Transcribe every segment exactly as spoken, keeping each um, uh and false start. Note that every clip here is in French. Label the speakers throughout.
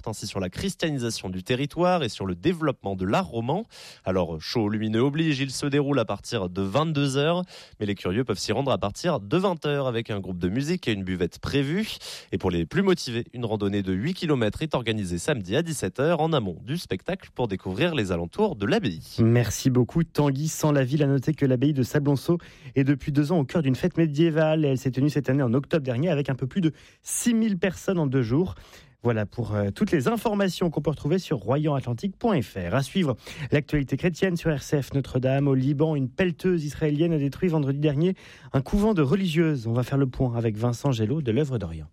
Speaker 1: ainsi sur la christianisation du territoire et sur le développement de l'art roman. Alors, show lumineux oblige, il se déroule à partir de vingt-deux heures, mais les curieux peuvent s'y rendre à partir de vingt heures avec un groupe de musique et une buvette prévue. Et pour les plus motivés, une randonnée de huit kilomètres est organisée samedi à dix-sept heures en amont du spectacle pour découvrir les alentours de l'abbaye.
Speaker 2: Merci beaucoup Tanguy. Sans la ville, à noter que l'abbaye de Sablonceau est depuis deux ans au cœur d'une fête médiévale. Elle s'est tenue cette année en octobre dernier avec un peu plus de six mille personnes en deux jours. Voilà pour euh, toutes les informations qu'on peut retrouver sur royan atlantique point f r. À suivre, l'actualité chrétienne sur R C F Notre-Dame. Au Liban, une pelleteuse israélienne a détruit vendredi dernier un couvent de religieuses. On va faire le point avec Vincent Gélaud de l'Œuvre d'Orient.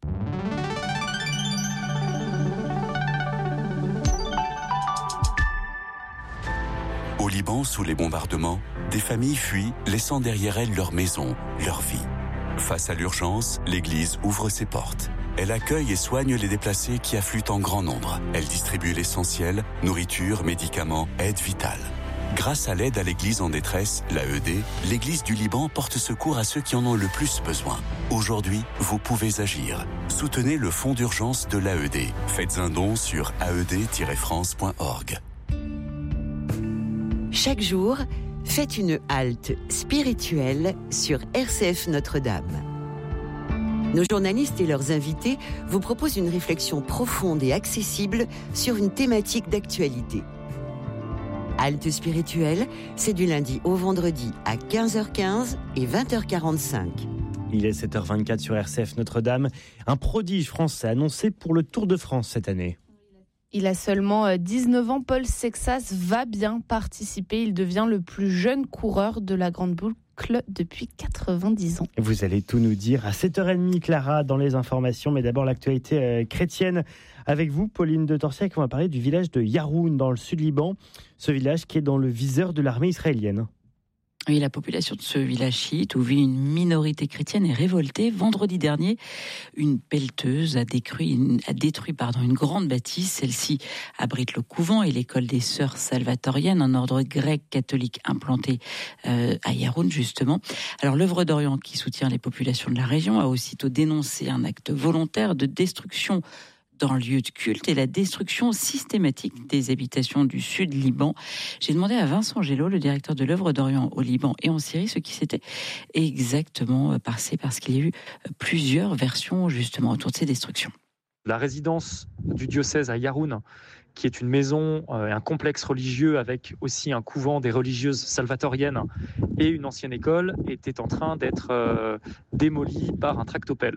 Speaker 3: Au Liban, sous les bombardements, des familles fuient, laissant derrière elles leur maison, leur vie. Face à l'urgence, l'Église ouvre ses portes. Elle accueille et soigne les déplacés qui affluent en grand nombre. Elle distribue l'essentiel, nourriture, médicaments, aide vitale. Grâce à l'aide à l'Église en détresse, l'A E D, l'Église du Liban porte secours à ceux qui en ont le plus besoin. Aujourd'hui, vous pouvez agir. Soutenez le fonds d'urgence de l'A E D. Faites un don sur a e d tiret france point org.
Speaker 4: Chaque jour, faites une halte spirituelle sur R C F Notre-Dame. Nos journalistes et leurs invités vous proposent une réflexion profonde et accessible sur une thématique d'actualité. Halte spirituelle, c'est du lundi au vendredi à quinze heures quinze et vingt heures quarante-cinq.
Speaker 2: Il est sept heures vingt-quatre sur R C F Notre-Dame. Un prodige français annoncé pour le Tour de France cette année.
Speaker 5: Il a seulement dix-neuf ans, Paul Sexas va bien participer. Il devient le plus jeune coureur de la Grande Boucle depuis quatre-vingt-dix ans.
Speaker 2: Vous allez tout nous dire à sept heures trente, Clara, dans les informations. Mais d'abord, l'actualité euh, chrétienne. Avec vous, Pauline de Torsiac, on va parler du village de Yaroun, dans le sud Liban. Ce village qui est dans le viseur de l'armée israélienne.
Speaker 6: Oui, la population de ce village chiite, où vit une minorité chrétienne, est révoltée. Vendredi dernier, une pelleteuse a détruit, une, a détruit pardon, une grande bâtisse. Celle-ci abrite le couvent et l'école des sœurs salvatoriennes, un ordre grec catholique implanté euh, à Yaroun, justement. Alors, l'Œuvre d'Orient, qui soutient les populations de la région, a aussitôt dénoncé un acte volontaire de destruction dans le lieu de culte et la destruction systématique des habitations du sud Liban. J'ai demandé à Vincent Gélaud, le directeur de l'Œuvre d'Orient au Liban et en Syrie, ce qui s'était exactement passé, parce qu'il y a eu plusieurs versions justement autour de ces destructions.
Speaker 7: La résidence du diocèse à Yaroun, qui est une maison et un complexe religieux avec aussi un couvent des religieuses salvatoriennes et une ancienne école, était en train d'être euh, démolie par un tractopelle.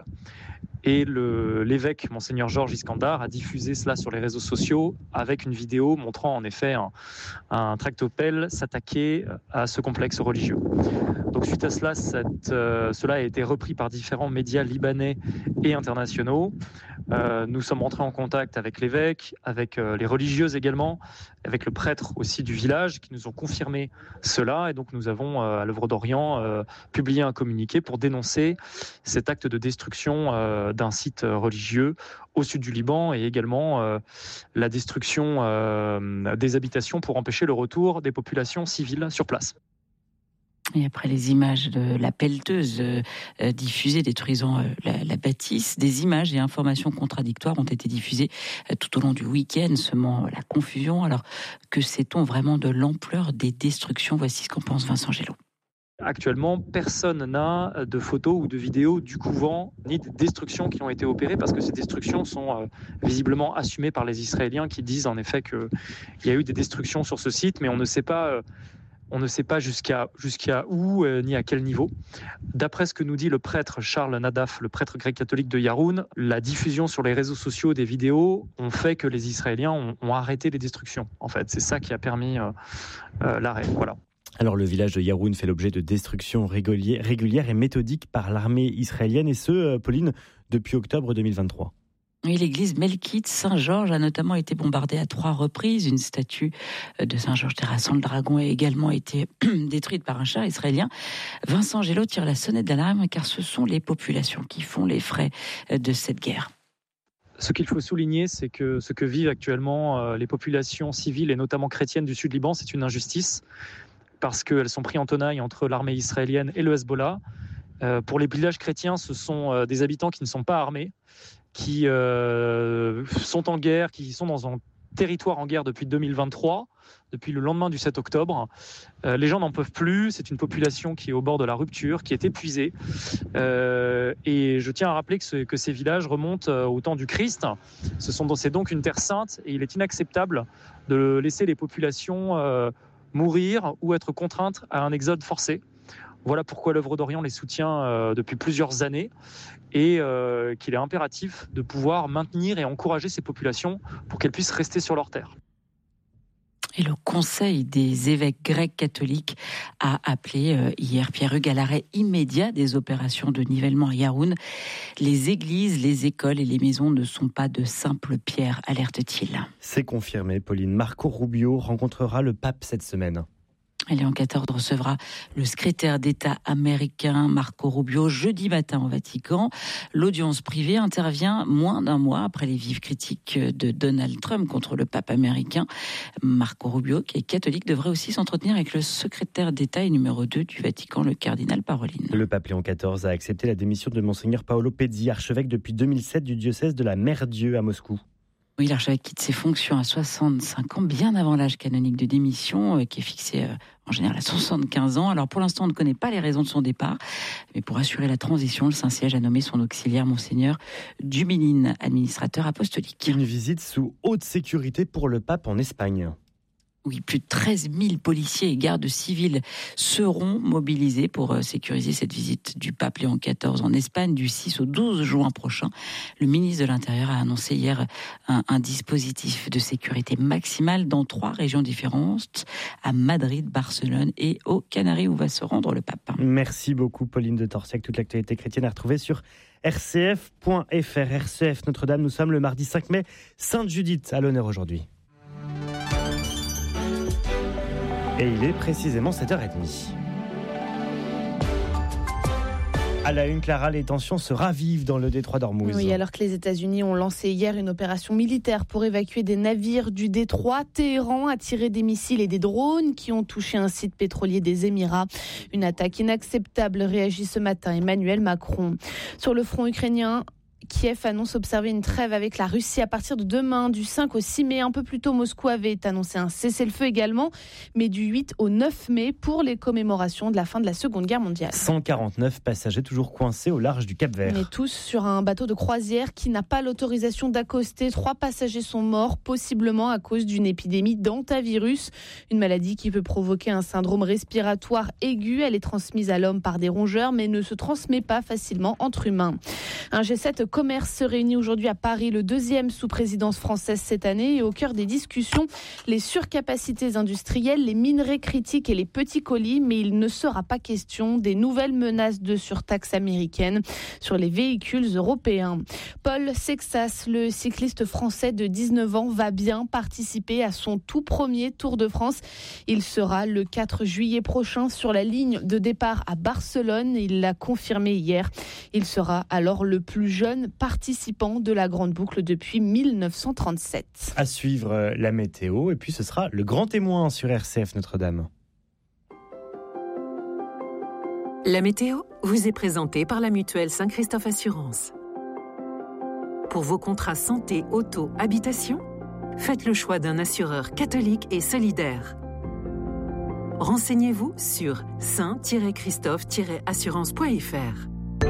Speaker 7: Et le, l'évêque, Monseigneur Georges Iskandar, a diffusé cela sur les réseaux sociaux avec une vidéo montrant en effet un, un tractopelle s'attaquer à ce complexe religieux. Donc suite à cela, cette, euh, cela a été repris par différents médias libanais et internationaux. Euh, nous sommes entrés en contact avec l'évêque, avec euh, les religieuses également, avec le prêtre aussi du village, qui nous ont confirmé cela. Et donc nous avons, euh, à l'Œuvre d'Orient, euh, publié un communiqué pour dénoncer cet acte de destruction euh, d'un site religieux au sud du Liban, et également euh, la destruction euh, des habitations pour empêcher le retour des populations civiles sur place.
Speaker 6: Et après les images de la pelleteuse euh, diffusée détruisant euh, la, la bâtisse, des images et informations contradictoires ont été diffusées euh, tout au long du week-end, semant la confusion. Alors, que sait-on vraiment de l'ampleur des destructions ? Voici ce qu'en pense Vincent Gélaud.
Speaker 7: Actuellement, personne n'a de photos ou de vidéos du couvent, ni de destructions qui ont été opérées, parce que ces destructions sont euh, visiblement assumées par les Israéliens, qui disent en effet qu'il y a eu des destructions sur ce site, mais on ne sait pas... Euh, On ne sait pas jusqu'à, jusqu'à où euh, ni à quel niveau. D'après ce que nous dit le prêtre Charles Nadaf, le prêtre grec-catholique de Yaroun, la diffusion sur les réseaux sociaux des vidéos ont fait que les Israéliens ont, ont arrêté les destructions. En fait, c'est ça qui a permis euh, euh, l'arrêt. Voilà.
Speaker 2: Alors le village de Yaroun fait l'objet de destructions régulières, régulières et méthodiques par l'armée israélienne, et ce, Pauline, depuis octobre deux mille vingt-trois.
Speaker 6: Oui, l'église Melkite Saint-Georges a notamment été bombardée à trois reprises. Une statue de Saint-Georges terrassant le dragon a également été détruite par un char israélien. Vincent Gélaud tire la sonnette d'alarme, car ce sont les populations qui font les frais de cette guerre.
Speaker 7: Ce qu'il faut souligner, c'est que ce que vivent actuellement les populations civiles et notamment chrétiennes du sud Liban, c'est une injustice, parce qu'elles sont prises en tenaille entre l'armée israélienne et le Hezbollah. Euh, pour les villages chrétiens, ce sont euh, des habitants qui ne sont pas armés, qui euh, sont en guerre, qui sont dans un territoire en guerre depuis deux mille vingt-trois, depuis le lendemain du sept octobre. Euh, les gens n'en peuvent plus, c'est une population qui est au bord de la rupture, qui est épuisée. Euh, et je tiens à rappeler que, ce, que ces villages remontent au temps du Christ. Ce sont, c'est donc une terre sainte et il est inacceptable de laisser les populations euh, mourir ou être contraintes à un exode forcé. Voilà pourquoi l'œuvre d'Orient les soutient euh, depuis plusieurs années et euh, qu'il est impératif de pouvoir maintenir et encourager ces populations pour qu'elles puissent rester sur leur terre.
Speaker 6: Et le Conseil des évêques grecs catholiques a appelé euh, hier, Pierre Hugues, à l'arrêt immédiat des opérations de nivellement à Yaroun. Les églises, les écoles et les maisons ne sont pas de simples pierres, alerte-t-il.
Speaker 2: C'est confirmé, Pauline. Marco Rubio rencontrera le pape cette semaine.
Speaker 6: Léon quatorze recevra le secrétaire d'État américain Marco Rubio jeudi matin au Vatican. L'audience privée intervient moins d'un mois après les vives critiques de Donald Trump contre le pape américain. Marco Rubio, qui est catholique, devrait aussi s'entretenir avec le secrétaire d'État et numéro deux du Vatican, le cardinal Parolin.
Speaker 2: Le pape Léon quatorze a accepté la démission de Monseigneur Paolo Pezzi, archevêque depuis deux mille sept du diocèse de la Mère-Dieu à Moscou.
Speaker 6: Oui, l'archevêque quitte ses fonctions à soixante-cinq ans, bien avant l'âge canonique de démission, qui est fixé en général à soixante-quinze ans. Alors pour l'instant, on ne connaît pas les raisons de son départ, mais pour assurer la transition, le Saint-Siège a nommé son auxiliaire, Monseigneur Duminine, administrateur apostolique.
Speaker 2: Une visite sous haute sécurité pour le pape en Espagne.
Speaker 6: Oui, plus de treize mille policiers et gardes civils seront mobilisés pour sécuriser cette visite du pape Léon quatorze en Espagne du six au douze juin prochain. Le ministre de l'Intérieur a annoncé hier un, un dispositif de sécurité maximale dans trois régions différentes, à Madrid, Barcelone et aux Canaries où va se rendre le pape.
Speaker 2: Merci beaucoup Pauline de Torsiac. Toute l'actualité chrétienne à retrouver sur r c f point f r. R C F Notre-Dame, nous sommes le mardi cinq mai. Sainte Judith à l'honneur aujourd'hui. Et il est précisément sept heures trente. À la une, Clara, les tensions se ravivent dans le détroit d'Ormuz.
Speaker 5: Oui, alors que les États-Unis ont lancé hier une opération militaire pour évacuer des navires du détroit, Téhéran a tiré des missiles et des drones qui ont touché un site pétrolier des Émirats. Une attaque inacceptable, réagit ce matin Emmanuel Macron. Sur le front ukrainien, Kiev annonce observer une trêve avec la Russie à partir de demain, du cinq au six mai. Un peu plus tôt, Moscou avait annoncé un cessez-le-feu également, mais du huit au neuf mai pour les commémorations de la fin de la Seconde Guerre mondiale.
Speaker 2: cent quarante-neuf passagers toujours coincés au large du Cap-Vert.
Speaker 5: Mais tous sur un bateau de croisière qui n'a pas l'autorisation d'accoster. Trois passagers sont morts, possiblement à cause d'une épidémie d'hantavirus, une maladie qui peut provoquer un syndrome respiratoire aigu. Elle est transmise à l'homme par des rongeurs, mais ne se transmet pas facilement entre humains. Un G sept commerce se réunit aujourd'hui à Paris, le deuxième sous présidence française cette année. Et au cœur des discussions, les surcapacités industrielles, les minerais critiques et les petits colis. Mais il ne sera pas question des nouvelles menaces de surtaxe américaine sur les véhicules européens. Paul Sexas, le cycliste français de dix-neuf ans, va bien participer à son tout premier Tour de France. Il sera le quatre juillet prochain sur la ligne de départ à Barcelone. Il l'a confirmé hier. Il sera alors le plus jeune participant de la Grande Boucle depuis mille neuf cent trente-sept.
Speaker 2: À suivre la météo et puis ce sera le grand témoin sur R C F Notre-Dame.
Speaker 8: La météo vous est présentée par la mutuelle Saint-Christophe Assurance. Pour vos contrats santé, auto, habitation, faites le choix d'un assureur catholique et solidaire. Renseignez-vous sur saint christophe assurance point f r.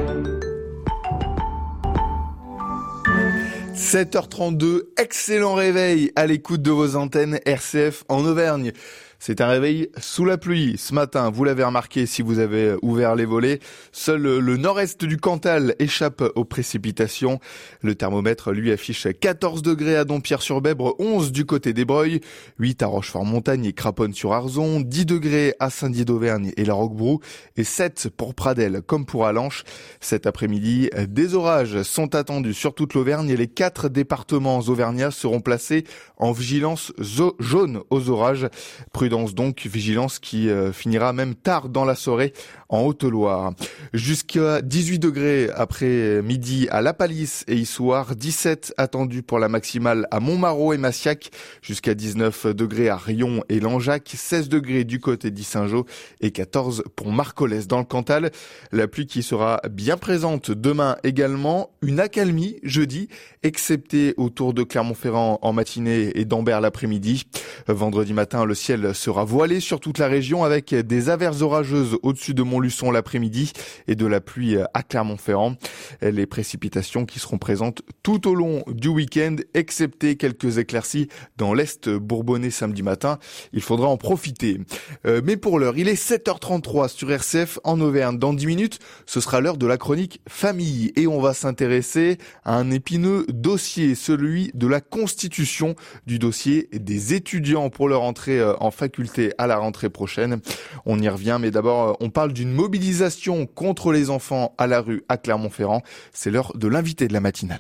Speaker 9: sept heures trente-deux, excellent réveil à l'écoute de vos antennes R C F en Auvergne. C'est un réveil sous la pluie. Ce matin, vous l'avez remarqué si vous avez ouvert les volets, seul le nord-est du Cantal échappe aux précipitations. Le thermomètre, lui, affiche quatorze degrés à Dompierre-sur-Bèbre, onze du côté des Breuils, huit à Rochefort-Montagne et Craponne-sur-Arzon, dix degrés à Saint-Dié d'Auvergne et la Roquebrou, et sept pour Pradelles comme pour Alanche. Cet après-midi, des orages sont attendus sur toute l'Auvergne et les quatre quatre départements auvergnats seront placés en vigilance zo- jaune aux orages. Prudence donc, vigilance qui euh, finira même tard dans la soirée en Haute-Loire. Jusqu'à dix-huit degrés après midi à La Palisse et Issoire, dix-sept attendus pour la maximale à Montmarault et Massiac, jusqu'à dix-neuf degrés à Rion et Langeac, seize degrés du côté d'Issingeau et quatorze pour Marcollès dans le Cantal. La pluie qui sera bien présente demain également, une accalmie jeudi, excepté autour de Clermont-Ferrand en matinée et d'Ambert l'après-midi. Vendredi matin, le ciel sera voilé sur toute la région avec des averses orageuses au-dessus de Montluçon l'après-midi et de la pluie à Clermont-Ferrand. Les précipitations qui seront présentes tout au long du week-end, excepté quelques éclaircies dans l'Est bourbonnais samedi matin. Il faudra en profiter. Euh, mais pour l'heure, il est sept heures trente-trois sur R C F en Auvergne. Dans dix minutes, ce sera l'heure de la chronique famille et on va s'intéresser à un épineux dossier, celui de la constitution du dossier des étudiants pour leur entrée en faculté à la rentrée prochaine. On y revient, mais d'abord, on parle d'une mobilisation contre les enfants à la rue à Clermont-Ferrand. C'est l'heure de l'invité de la matinale.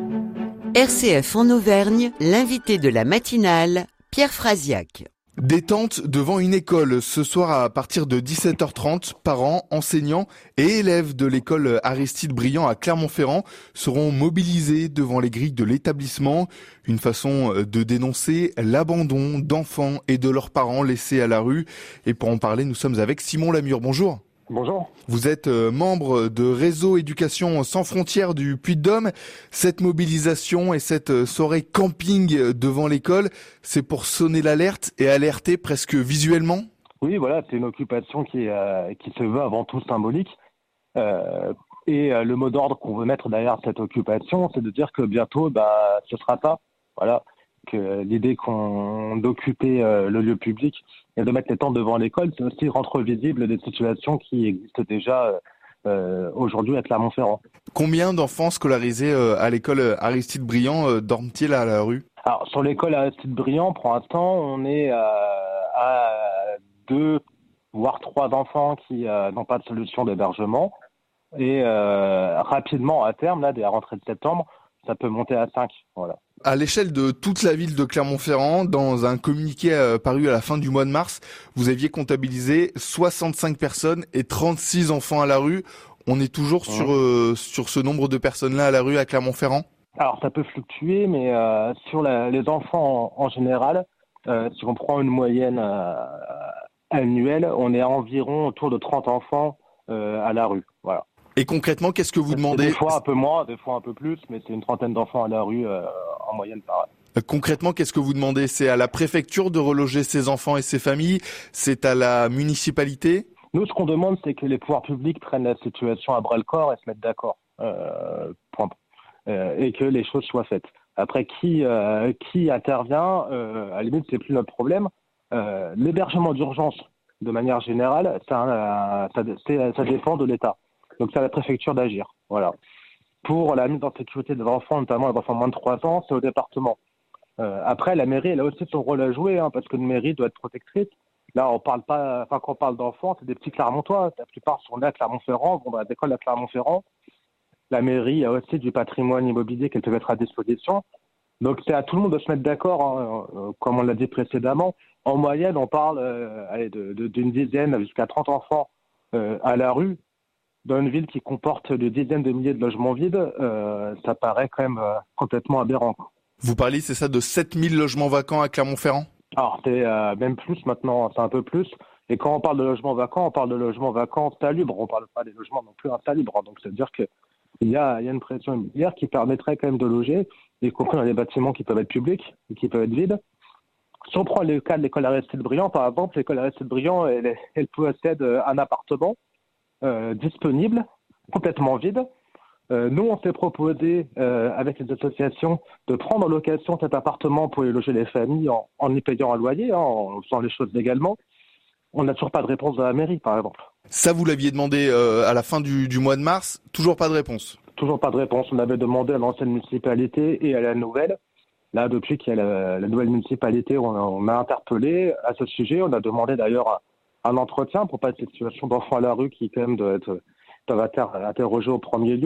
Speaker 4: R C F en Auvergne, l'invité de la matinale, Pierre Frasiac.
Speaker 9: Détente devant une école ce soir à partir de dix-sept heures trente. Parents, enseignants et élèves de l'école Aristide Briand à Clermont-Ferrand seront mobilisés devant les grilles de l'établissement. Une façon de dénoncer l'abandon d'enfants et de leurs parents laissés à la rue. Et pour en parler, nous sommes avec Simon Lamure. Bonjour.
Speaker 10: Bonjour.
Speaker 9: Vous êtes membre de Réseau Éducation Sans Frontières du Puy-de-Dôme. Cette mobilisation et cette soirée camping devant l'école, c'est pour sonner l'alerte et alerter presque visuellement ?
Speaker 10: Oui, voilà, c'est une occupation qui, euh, qui se veut avant tout symbolique. Euh, et euh, le mot d'ordre qu'on veut mettre derrière cette occupation, c'est de dire que bientôt, bah, ce sera ça. Voilà, que l'idée qu'on d'occuper euh, le lieu public et de mettre les tentes devant l'école, c'est aussi rendre visible des situations qui existent déjà euh, aujourd'hui à Clermont-Ferrand.
Speaker 9: Combien d'enfants scolarisés euh, à l'école Aristide Briand euh, dorment-ils à la rue ?
Speaker 10: Alors, sur l'école Aristide Briand, pour l'instant, on est euh, à deux, voire trois enfants qui euh, n'ont pas de solution d'hébergement. Et euh, rapidement, à terme, là, dès la rentrée de septembre, ça peut monter à cinq. Voilà.
Speaker 9: À l'échelle de toute la ville de Clermont-Ferrand, dans un communiqué euh, paru à la fin du mois de mars, vous aviez comptabilisé soixante-cinq personnes et trente-six enfants à la rue. On est toujours mmh. sur, euh, sur ce nombre de personnes-là à la rue à Clermont-Ferrand ?
Speaker 10: Alors, ça peut fluctuer, mais euh, sur la, les enfants en, en général, euh, si on prend une moyenne euh, annuelle, on est à environ autour de trente enfants euh, à la rue. Voilà.
Speaker 9: Et concrètement, qu'est-ce que vous demandez ?
Speaker 10: Des fois un peu moins, des fois un peu plus, mais c'est une trentaine d'enfants à la rue euh, en moyenne par an.
Speaker 9: Concrètement, qu'est-ce que vous demandez ? C'est à la préfecture de reloger ces enfants et ces familles ? C'est à la municipalité ?
Speaker 10: Nous, ce qu'on demande, c'est que les pouvoirs publics prennent la situation à bras-le-corps et se mettent d'accord. Euh, point. Euh, et que les choses soient faites. Après, qui, euh, qui intervient, euh, à la limite, c'est plus notre problème. Euh, l'hébergement d'urgence, de manière générale, ça, ça, ça dépend de l'État. Donc, c'est à la préfecture d'agir. Voilà. Pour la mise en sécurité des enfants, notamment les enfants moins de trois ans, c'est au département. Euh, après, la mairie, elle a aussi son rôle à jouer, hein, parce qu'une mairie doit être protectrice. Là, on parle pas, enfin, quand on parle d'enfants, c'est des petits Clermontois. La plupart sont nés à Clermont-Ferrand, vont dans l'école à Clermont-Ferrand. La mairie a aussi du patrimoine immobilier qu'elle peut mettre à disposition. Donc, c'est à tout le monde de se mettre d'accord, hein, comme on l'a dit précédemment. En moyenne, on parle euh, allez, de, de, d'une dizaine jusqu'à trente enfants euh, à la rue. Dans une ville qui comporte des dizaines de milliers de logements vides, euh, ça paraît quand même euh, complètement aberrant.
Speaker 9: Vous parlez, c'est ça, de sept mille logements vacants à Clermont-Ferrand ?
Speaker 10: Alors, c'est euh, même plus maintenant, c'est un peu plus. Et quand on parle de logements vacants, on parle de logements vacants salubres. On ne parle pas des logements non plus insalubres. Donc, c'est-à-dire qu'il y a, il y a une pression immobilière qui permettrait quand même de loger, y compris dans les bâtiments qui peuvent être publics et qui peuvent être vides. Si on prend le cas de l'école Aristide Briand, par exemple, l'école Aristide Briand, elle, elle possède un appartement euh, disponible, complètement vide. Euh, nous, on s'est proposé, euh, avec les associations, de prendre en location cet appartement pour y loger les familles en, en y payant un loyer, hein, en faisant les choses légalement. On n'a toujours pas de réponse de la mairie, par exemple.
Speaker 9: Ça, vous l'aviez demandé euh, à la fin du, du mois de mars, toujours pas de réponse ?
Speaker 10: Toujours pas de réponse. On l'avait demandé à l'ancienne municipalité et à la nouvelle. Là, depuis qu'il y a la, la nouvelle municipalité, on a, on a interpellé à ce sujet. On a demandé d'ailleurs un entretien pour pas cette situation d'enfants à la rue qui, quand même, doit être, doivent être interrogés au premier lieu.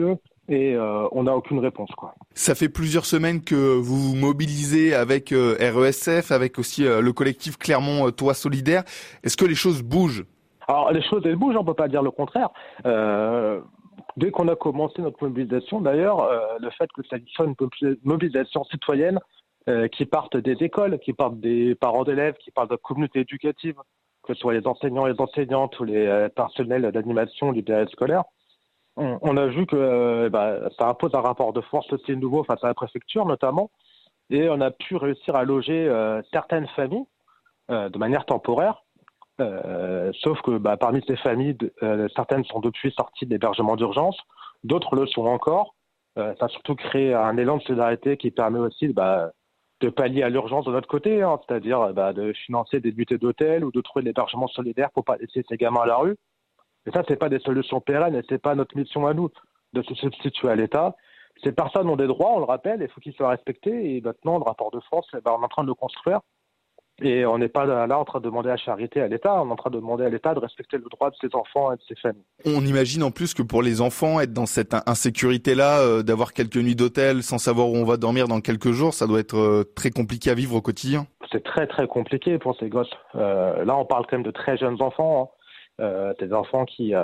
Speaker 10: et euh, on n'a aucune réponse, quoi.
Speaker 9: Ça fait plusieurs semaines que vous vous mobilisez avec euh, R E S F, avec aussi euh, le collectif Clermont euh, Toit Solidaire. Est-ce que les choses bougent ?
Speaker 10: Alors les choses elles bougent, on peut pas dire le contraire. Euh, dès qu'on a commencé notre mobilisation, d'ailleurs, euh, le fait que ça soit une mobilisation citoyenne euh, qui parte des écoles, qui parte des parents d'élèves, qui parte de la communauté éducative, que ce soit les enseignants, les enseignantes ou les euh, personnels d'animation du périscolaire, on, on a vu que euh, bah, ça impose un rapport de force aussi nouveau face à la préfecture notamment, et on a pu réussir à loger euh, certaines familles euh, de manière temporaire. Euh, sauf que bah, parmi ces familles, euh, certaines sont depuis sorties de l'hébergement d'urgence, d'autres le sont encore. Euh, ça a surtout créé un élan de solidarité qui permet aussi bah, de pallier à l'urgence de notre côté, hein, c'est-à-dire bah, de financer des nuitées d'hôtel ou de trouver de l'hébergement solidaire pour pas laisser ces gamins à la rue. Et ça, c'est pas des solutions pérennes et c'est pas notre mission à nous de se substituer à l'État. Ces personnes ont des droits, on le rappelle, il faut qu'ils soient respectés. Et maintenant, le rapport de force, bah, on est en train de le construire. Et on n'est pas là en train de demander à charité à l'État, on est en train de demander à l'État de respecter le droit de ses enfants et de ses familles.
Speaker 9: On imagine en plus que pour les enfants, être dans cette insécurité-là, euh, d'avoir quelques nuits d'hôtel sans savoir où on va dormir dans quelques jours, ça doit être euh, très compliqué à vivre au quotidien.
Speaker 10: C'est très très compliqué pour ces gosses. Euh, là, on parle quand même de très jeunes enfants, hein. euh, des enfants qui euh,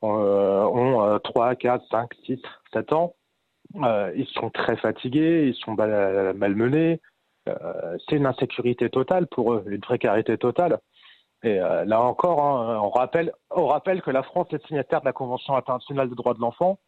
Speaker 10: ont euh, trois, quatre, cinq, six, sept ans. Euh, ils sont très fatigués, ils sont mal, malmenés. Euh, c'est une insécurité totale pour eux, une précarité totale. Et euh, là encore, hein, on, rappelle, on rappelle que la France est signataire de la Convention internationale des droits de l'enfant.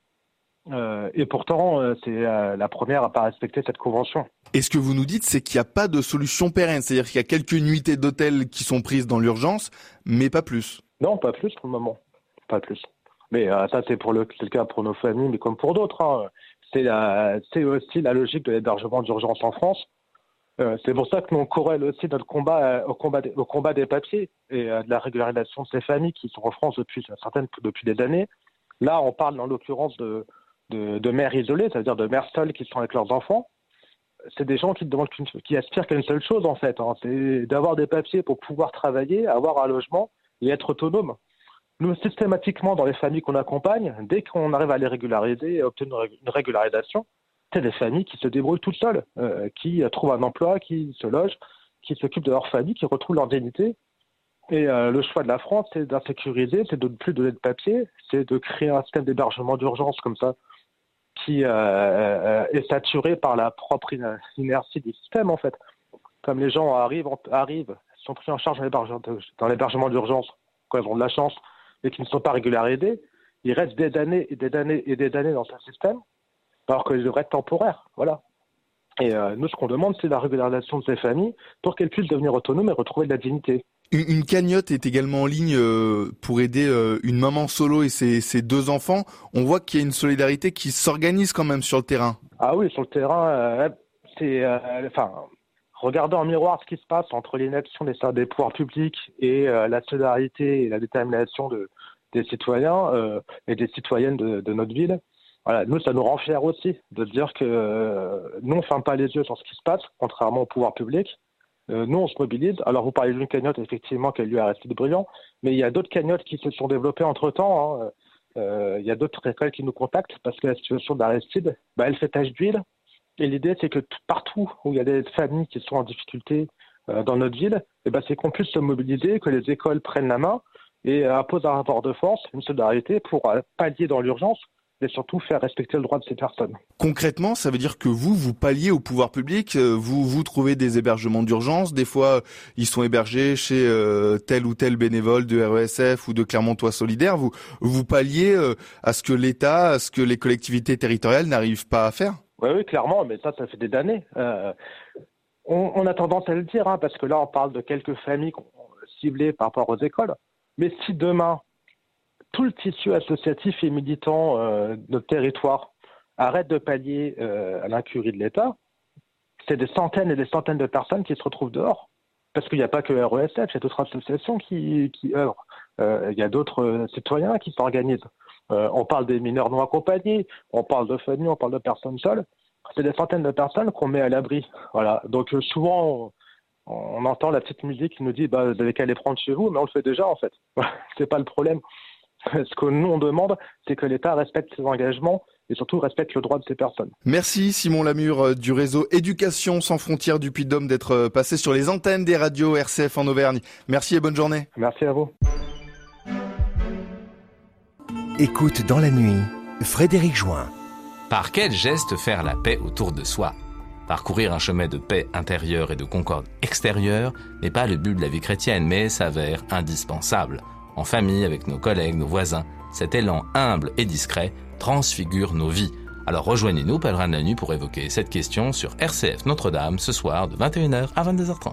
Speaker 10: Euh, et pourtant, euh, c'est euh, la première à ne pas respecter cette convention.
Speaker 9: Et ce que vous nous dites, c'est qu'il n'y a pas de solution pérenne. C'est-à-dire qu'il y a quelques nuitées d'hôtel qui sont prises dans l'urgence, mais pas plus.
Speaker 10: Non, pas plus pour le moment. Pas plus. Mais euh, ça, c'est, pour le, c'est le cas pour nos familles, mais comme pour d'autres. Hein. C'est, la, c'est aussi la logique de l'hébergement d'urgence en France. Euh, c'est pour ça que nous on corrèle aussi notre combat euh, au combat des, au combat des papiers et euh, de la régularisation de ces familles qui sont en France depuis certaines depuis des années. Là, on parle en l'occurrence de, de, de mères isolées, c'est-à-dire de mères seules qui sont avec leurs enfants. C'est des gens qui demandent qui aspirent qu'à une seule chose en fait, hein, c'est d'avoir des papiers pour pouvoir travailler, avoir un logement et être autonome. Nous, systématiquement, dans les familles qu'on accompagne, dès qu'on arrive à les régulariser et à obtenir une régularisation, c'est des familles qui se débrouillent toutes seules, euh, qui trouvent un emploi, qui se logent, qui s'occupent de leur famille, qui retrouvent leur dignité. Et euh, le choix de la France, c'est d'insécuriser, c'est de ne plus donner de papier, c'est de créer un système d'hébergement d'urgence comme ça, qui euh, euh, est saturé par la propre inertie du système en fait. Comme les gens arrivent, arrivent sont pris en charge dans l'hébergement d'urgence quand ils ont de la chance et qui ne sont pas régularisés, ils restent des années et des années et des années dans ce système, alors qu'ils devraient être temporaires. Voilà. Et euh, nous, ce qu'on demande, c'est la régularisation de ces familles pour qu'elles puissent devenir autonomes et retrouver de la dignité.
Speaker 9: Une, une cagnotte est également en ligne euh, pour aider euh, une maman solo et ses, ses deux enfants. On voit qu'il y a une solidarité qui s'organise quand même sur le terrain.
Speaker 10: Ah oui, sur le terrain, euh, c'est... Euh, enfin, regardez en miroir ce qui se passe entre l'inaction des, des pouvoirs publics et euh, la solidarité et la détermination de, des citoyens euh, et des citoyennes de, de notre ville. Voilà, nous, ça nous rend fiers aussi de dire que euh, nous, on ne ferme pas les yeux sur ce qui se passe, contrairement au pouvoir public. Euh, nous, on se mobilise. Alors, vous parlez d'une cagnotte, effectivement, qui a lieu à Aristide Briand, mais il y a d'autres cagnottes qui se sont développées entre-temps. Hein. Euh, il y a d'autres écoles qui nous contactent parce que la situation d'Aristide, bah, elle fait tache d'huile. Et l'idée, c'est que partout où il y a des familles qui sont en difficulté euh, dans notre ville, eh ben, c'est qu'on puisse se mobiliser, que les écoles prennent la main et euh, imposent un rapport de force, une solidarité pour euh, pallier dans l'urgence et surtout faire respecter le droit de ces personnes.
Speaker 9: Concrètement, ça veut dire que vous, vous palliez au pouvoir public, vous, vous trouvez des hébergements d'urgence, des fois ils sont hébergés chez euh, tel ou tel bénévole de R E S F ou de Clermont Toit Solidaire, vous, vous palliez euh, à ce que l'État, à ce que les collectivités territoriales n'arrivent pas à faire ?
Speaker 10: Oui, oui, clairement, mais ça, ça fait des années. Euh, on, on a tendance à le dire, hein, parce que là, on parle de quelques familles ciblées par rapport aux écoles, mais si demain, tout le tissu associatif et militant euh, de notre territoire arrête de pallier euh, à l'incurie de l'État, c'est des centaines et des centaines de personnes qui se retrouvent dehors. Parce qu'il n'y a pas que R E S F, il y a d'autres associations qui, qui œuvrent. Euh, il y a d'autres euh, citoyens qui s'organisent. Euh, on parle des mineurs non accompagnés, on parle de familles, on parle de personnes seules. C'est des centaines de personnes qu'on met à l'abri. Voilà. Donc euh, souvent, on, on entend la petite musique qui nous dit bah, « vous avez qu'à les prendre chez vous », mais on le fait déjà en fait. C'est pas le problème. Ce que nous, on demande, c'est que l'État respecte ses engagements et surtout respecte le droit de ces personnes.
Speaker 9: Merci Simon Lamure du réseau Éducation sans frontières du Puy-de-Dôme d'être passé sur les antennes des radios R C F en Auvergne. Merci et bonne journée.
Speaker 10: Merci à vous.
Speaker 11: Écoute dans la nuit, Frédéric Join.
Speaker 12: Par quel geste faire la paix autour de soi ? Parcourir un chemin de paix intérieure et de concorde extérieure n'est pas le but de la vie chrétienne, mais s'avère indispensable. En famille, avec nos collègues, nos voisins, cet élan humble et discret transfigure nos vies. Alors rejoignez-nous, pèlerins de la nuit, pour évoquer cette question sur R C F Notre-Dame ce soir de vingt et une heures à vingt-deux heures trente.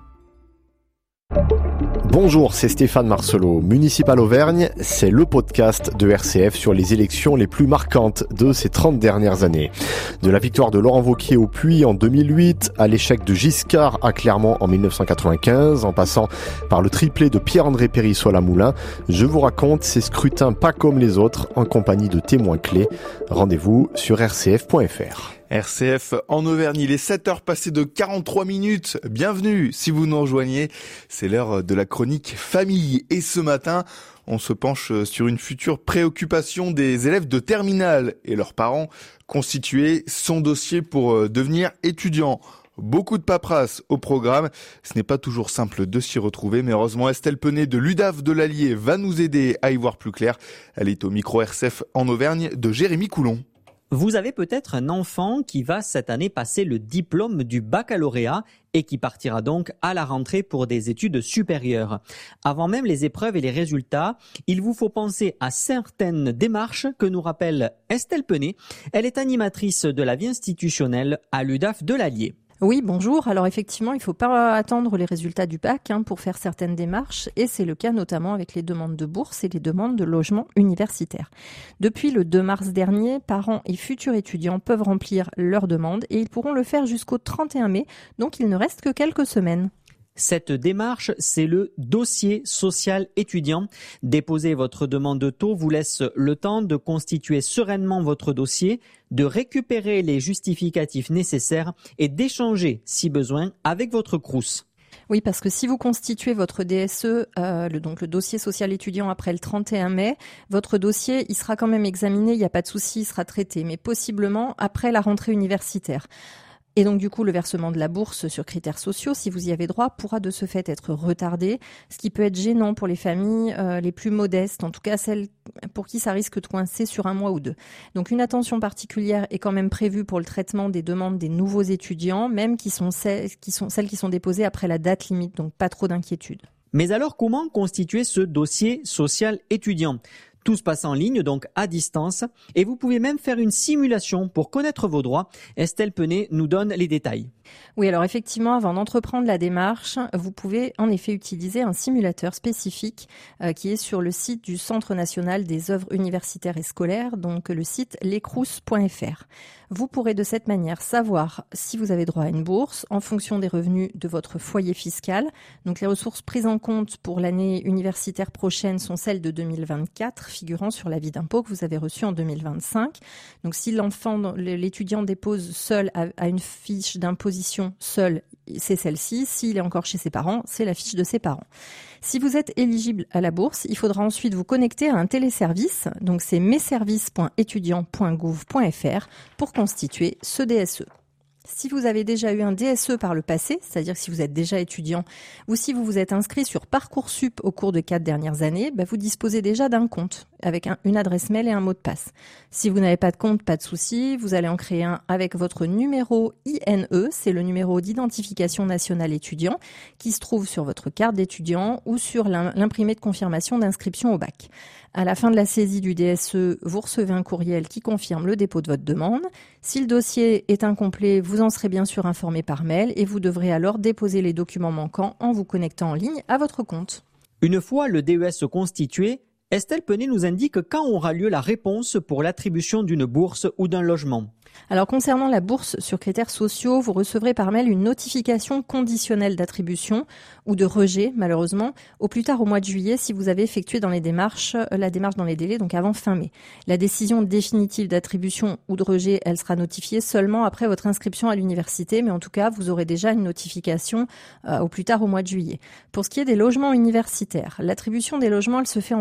Speaker 13: Bonjour, c'est Stéphane Marcelot. Municipal Auvergne, c'est le podcast de R C F sur les élections les plus marquantes de ces trente dernières années. De la victoire de Laurent Wauquiez au Puy en deux mille huit, à l'échec de Giscard à Clermont en mille neuf cent quatre-vingt-quinze, en passant par le triplé de Pierre-André Périssoil à Moulins, je vous raconte ces scrutins pas comme les autres en compagnie de témoins clés. Rendez-vous sur r c f point f r.
Speaker 9: R C F en Auvergne, il est sept heures passées de quarante-trois minutes. Bienvenue si vous nous rejoignez. C'est l'heure de la chronique famille. Et ce matin, on se penche sur une future préoccupation des élèves de terminale et leurs parents, constituer son dossier pour devenir étudiant. Beaucoup de paperasse au programme. Ce n'est pas toujours simple de s'y retrouver, mais heureusement Estelle Penet de l'U D A F de l'Allier va nous aider à y voir plus clair. Elle est au micro R C F en Auvergne de Jérémy Coulon.
Speaker 14: Vous avez peut-être un enfant qui va cette année passer le diplôme du baccalauréat et qui partira donc à la rentrée pour des études supérieures. Avant même les épreuves et les résultats, il vous faut penser à certaines démarches que nous rappelle Estelle Penet. Elle est animatrice de la vie institutionnelle à l'U D A F de l'Allier.
Speaker 15: Oui, bonjour. Alors effectivement, il ne faut pas attendre les résultats du bac hein, pour faire certaines démarches et c'est le cas notamment avec les demandes de bourse et les demandes de logement universitaire. Depuis le deux mars dernier, parents et futurs étudiants peuvent remplir leurs demandes et ils pourront le faire jusqu'au trente et un mai, donc il ne reste que quelques semaines.
Speaker 14: Cette démarche, c'est le dossier social étudiant. Déposer votre demande de taux vous laisse le temps de constituer sereinement votre dossier, de récupérer les justificatifs nécessaires et d'échanger, si besoin, avec votre Crous.
Speaker 15: Oui, parce que si vous constituez votre D S E, euh, le, donc le dossier social étudiant après le trente et un mai, votre dossier, il sera quand même examiné, il n'y a pas de souci, il sera traité, mais possiblement après la rentrée universitaire. Et donc du coup, le versement de la bourse sur critères sociaux, si vous y avez droit, pourra de ce fait être retardé, ce qui peut être gênant pour les familles euh, les plus modestes, en tout cas celles pour qui ça risque de coincer sur un mois ou deux. Donc une attention particulière est quand même prévue pour le traitement des demandes des nouveaux étudiants, même qui sont celles qui sont, celles qui sont déposées après la date limite, donc pas trop d'inquiétude.
Speaker 14: Mais alors, comment constituer ce dossier social étudiant ? Tout se passe en ligne, donc à distance, et vous pouvez même faire une simulation pour connaître vos droits. Estelle Penet nous donne les détails.
Speaker 15: Oui, alors effectivement, avant d'entreprendre la démarche, vous pouvez en effet utiliser un simulateur spécifique euh, qui est sur le site du Centre national des œuvres universitaires et scolaires, donc le site lecrous point f r. Vous pourrez de cette manière savoir si vous avez droit à une bourse en fonction des revenus de votre foyer fiscal. Donc les ressources prises en compte pour l'année universitaire prochaine sont celles de deux mille vingt-quatre, figurant sur l'avis d'impôt que vous avez reçu en deux mille vingt-cinq. Donc si l'enfant, l'étudiant dépose seul à une fiche d'imposition seul, c'est celle-ci. S'il est encore chez ses parents, c'est la fiche de ses parents. Si vous êtes éligible à la bourse, il faudra ensuite vous connecter à un téléservice. Donc c'est messervices point étudiant point gouv point f r pour constituer ce D S E. Si vous avez déjà eu un D S E par le passé, c'est-à-dire si vous êtes déjà étudiant, ou si vous vous êtes inscrit sur Parcoursup au cours de quatre dernières années, bah vous disposez déjà d'un compte avec un, une adresse mail et un mot de passe. Si vous n'avez pas de compte, pas de souci, vous allez en créer un avec votre numéro I N E, c'est le numéro d'identification nationale étudiant, qui se trouve sur votre carte d'étudiant ou sur l'imprimé de confirmation d'inscription au bac. À la fin de la saisie du D S E, vous recevez un courriel qui confirme le dépôt de votre demande. Si le dossier est incomplet, vous en serez bien sûr informé par mail et vous devrez alors déposer les documents manquants en vous connectant en ligne à votre compte.
Speaker 14: Une fois le D E S constitué, Estelle Penet nous indique quand aura lieu la réponse pour l'attribution d'une bourse ou d'un logement.
Speaker 15: Alors concernant la bourse sur critères sociaux, vous recevrez par mail une notification conditionnelle d'attribution ou de rejet, malheureusement, au plus tard au mois de juillet si vous avez effectué dans les démarches, la démarche dans les délais, donc avant fin mai. La décision définitive d'attribution ou de rejet, elle sera notifiée seulement après votre inscription à l'université, mais en tout cas, vous aurez déjà une notification euh, au plus tard au mois de juillet. Pour ce qui est des logements universitaires, l'attribution des logements, elle se fait en deux phases.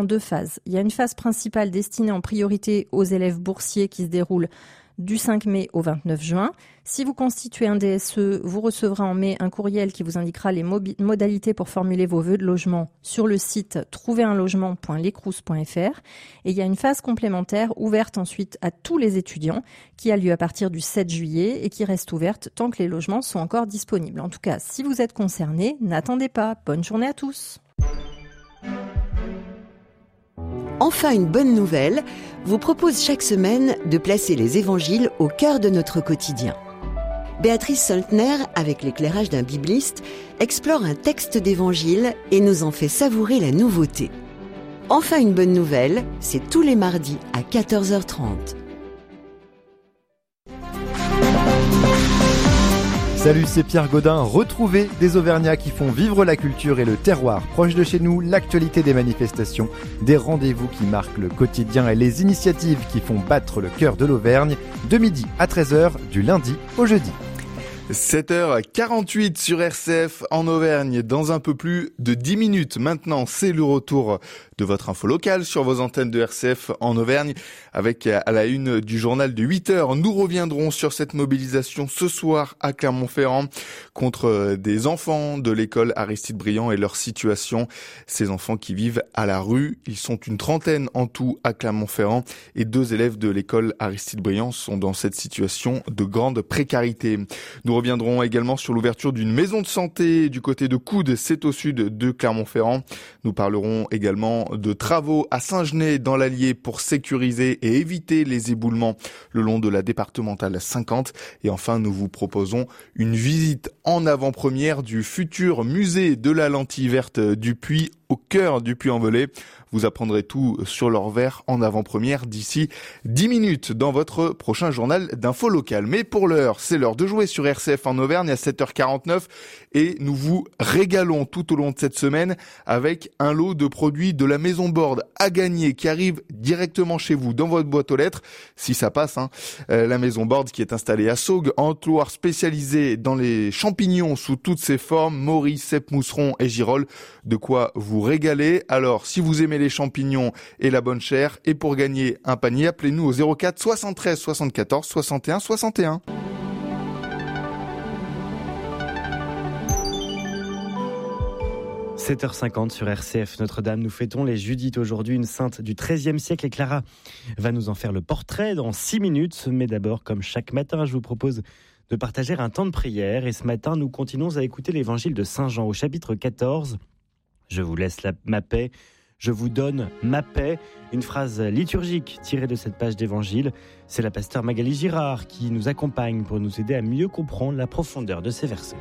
Speaker 15: phases. Il y a une phase principale destinée en priorité aux élèves boursiers qui se déroule du cinq mai au vingt-neuf juin. Si vous constituez un D S E, vous recevrez en mai un courriel qui vous indiquera les mobi- modalités pour formuler vos vœux de logement sur le site trouver un logement point lecrous point f r. Et il y a une phase complémentaire ouverte ensuite à tous les étudiants qui a lieu à partir du sept juillet et qui reste ouverte tant que les logements sont encore disponibles. En tout cas, si vous êtes concernés, n'attendez pas. Bonne journée à tous.
Speaker 4: Enfin, une bonne nouvelle vous propose chaque semaine de placer les évangiles au cœur de notre quotidien. Béatrice Soltner, avec l'éclairage d'un bibliste, explore un texte d'évangile et nous en fait savourer la nouveauté. Enfin, une bonne nouvelle, c'est tous les mardis à quatorze heures trente.
Speaker 16: Salut, c'est Pierre Gaudin. Retrouvez des Auvergnats qui font vivre la culture et le terroir. Proche de chez nous, l'actualité des manifestations, des rendez-vous qui marquent le quotidien et les initiatives qui font battre le cœur de l'Auvergne, de midi à treize heures, du lundi au jeudi.
Speaker 9: sept heures quarante-huit sur R C F en Auvergne. Dans un peu plus de dix minutes maintenant, c'est le retour de votre info locale sur vos antennes de R C F en Auvergne. Avec à la une du journal de huit heures, nous reviendrons sur cette mobilisation ce soir à Clermont-Ferrand contre des enfants de l'école Aristide Briand et leur situation. Ces enfants qui vivent à la rue, ils sont une trentaine en tout à Clermont-Ferrand et deux élèves de l'école Aristide Briand sont dans cette situation de grande précarité. Nous reviendrons également sur l'ouverture d'une maison de santé du côté de Coudes, c'est au sud de Clermont-Ferrand. Nous parlerons également de travaux à Saint-Genès dans l'Allier pour sécuriser et éviter les éboulements le long de la départementale cinquante. Et enfin, nous vous proposons une visite en avant-première du futur musée de la lentille verte du Puy, au cœur du Puy-en-Velay. Vous apprendrez tout sur leur verre en avant-première d'ici dix minutes dans votre prochain journal d'info locale. Mais pour l'heure, c'est l'heure de jouer sur R C F en Auvergne à sept heures quarante-neuf et nous vous régalons tout au long de cette semaine avec un lot de produits de la Maison Borde à gagner qui arrive directement chez vous dans votre boîte aux lettres, si ça passe. Hein. Euh, la Maison Borde qui est installée à Saugues, entour spécialisé dans les champignons sous toutes ses formes, moris, cèpes, mousserons et girolles, de quoi vous régaler. Alors, si vous aimez les champignons et la bonne chair, et pour gagner un panier, appelez-nous au zéro quatre soixante-treize soixante-quatorze soixante et un soixante et un.
Speaker 2: sept heures cinquante sur R C F Notre-Dame. Nous fêtons les Judith aujourd'hui, une sainte du treizième siècle. Et Clara va nous en faire le portrait dans six minutes. Mais d'abord, comme chaque matin, je vous propose de partager un temps de prière. Et ce matin, nous continuons à écouter l'évangile de Saint Jean au chapitre quatorze. Je vous laisse la, ma paix, je vous donne ma paix. Une phrase liturgique tirée de cette page d'évangile. C'est la pasteure Magali Girard qui nous accompagne pour nous aider à mieux comprendre la profondeur de ces versets.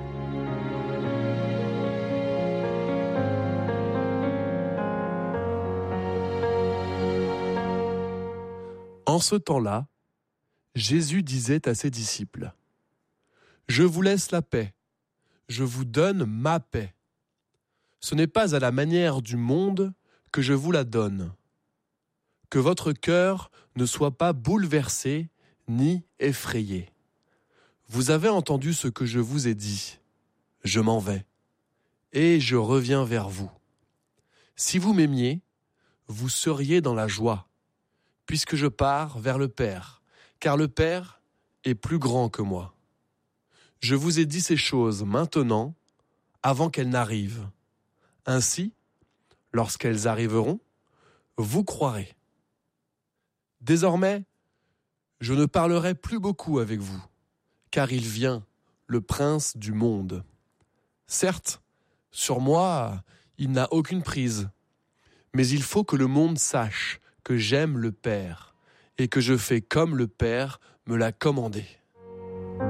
Speaker 17: En ce temps-là, Jésus disait à ses disciples : « Je vous laisse la paix, je vous donne ma paix. Ce n'est pas à la manière du monde que je vous la donne. Que votre cœur ne soit pas bouleversé ni effrayé. Vous avez entendu ce que je vous ai dit. Je m'en vais, et je reviens vers vous. Si vous m'aimiez, vous seriez dans la joie, puisque je pars vers le Père, car le Père est plus grand que moi. Je vous ai dit ces choses maintenant, avant qu'elles n'arrivent. Ainsi, lorsqu'elles arriveront, vous croirez. Désormais, je ne parlerai plus beaucoup avec vous, car il vient, le prince du monde. Certes, sur moi, il n'a aucune prise, mais il faut que le monde sache que j'aime le Père et que je fais comme le Père me l'a commandé.